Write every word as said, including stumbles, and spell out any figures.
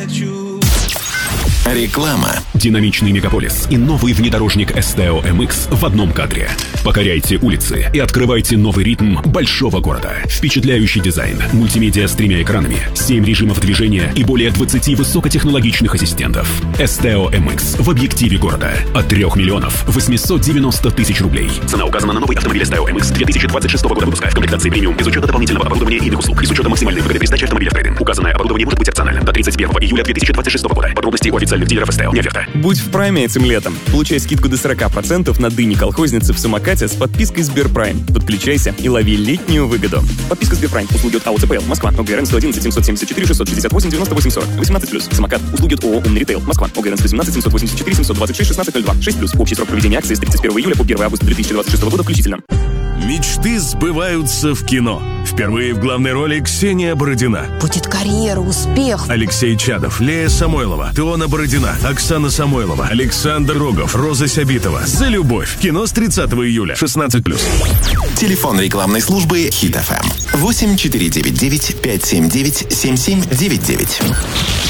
хочу. Реклама. Динамичный мегаполис и новый внедорожник эс тэ о эм икс в одном кадре. Покоряйте улицы и открывайте новый ритм большого города. Впечатляющий дизайн, мультимедиа с тремя экранами, семь режимов движения и более двадцати высокотехнологичных ассистентов. эс тэ о эм икс в объективе города. От трёх миллионов восемьсот девяносто тысяч рублей. Цена указана на новый автомобиль эс тэ о эм икс две тысячи двадцать шестого года выпуска в комплектации премиум без учета дополнительного оборудования и иных услуг и с учетом максимальной выгоды при сдаче автомобиля в трейд-ин. Указанное оборудование может быть опциональным до тридцать первого июля две тысячи двадцать шестого года. Подробности у официальных дилеров эс тэ о. Не оферта. Будь в прайме этим летом. Получай скидку до сорок процентов на дыни колхозницы в самокате с подпиской Сберпрайм. Подключайся и лови летнюю выгоду. Подписка Сберпрайм. Услуги от АО ЦПЛ. Москва. ОГРН сто одиннадцать семьсот семьдесят четыре шестьсот шестьдесят восемь девяносто восемь сорок. восемнадцать плюс. Самокат. Услуги от ООО «Умный ритейл». Москва. ОГРН сто семнадцать семьсот восемьдесят четыре семьсот двадцать шесть шестнадцать ноль два. шесть плюс. Общий срок проведения акции с тридцать первого июля по первого августа две тысячи двадцать шестого года включительно. Мечты сбываются в кино. Впервые в главной роли Ксения Бородина. Будет карьера, успех. Алексей Чадов, Лея Самойлова, Теона Бородина, Оксана Самойлова, Александр Рогов, Роза Сябитова. «За любовь». Кино с тридцатого июля. шестнадцать плюс. Телефон рекламной службы Хит эф эм. восемь четыре девять девять пять семь девять семь семь девять девять.